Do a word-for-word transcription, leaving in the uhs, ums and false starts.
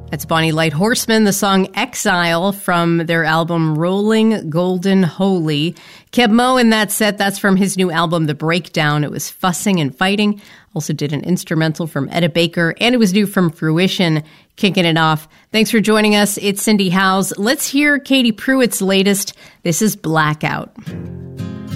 That's Bonnie Light Horseman, the song Exile from their album Rolling Golden Holy. Keb Mo in that set, that's from his new album, The Breakdown. It was Fussing and Fighting. Also did an instrumental from Etta Baker, and it was new from Fruition, kicking it off. Thanks for joining us. It's Cindy Howes. Let's hear Katie Pruitt's latest. This is Blackout.